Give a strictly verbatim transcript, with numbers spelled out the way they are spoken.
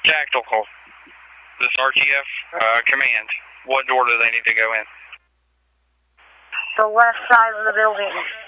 Tactical. This R T F uh, command. What door do they need to go in? The left side of the building.